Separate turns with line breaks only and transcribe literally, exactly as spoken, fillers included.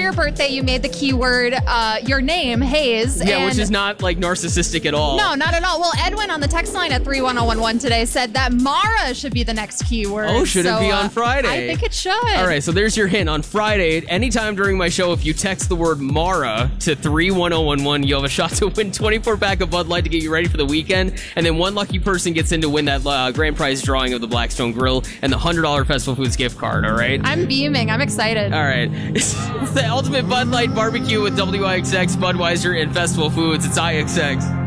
your birthday, you made the keyword uh, your name, Hayes.
Yeah,
and
which is not like narcissistic at all.
No, not at all. Well, Edwin on the text line at three one zero one one today said that Mara should be the next keyword.
Oh, should
so,
it be on
uh,
Friday?
I think it should.
All right, so there's your hint. On Friday, anytime during my show, if you text the word Mara to three one zero one one, you have a shot to win twenty-four pack of Bud Light to get you ready for the weekend. And then one lucky person gets in to win that uh, grand prize drawing of the Blackstone Grill and the one hundred dollars Festival Foods gift card, all right?
I'm beaming. I'm excited.
All right. It's the ultimate Bud Light barbecue with W I X X, Budweiser, and Festival Foods. It's I X X.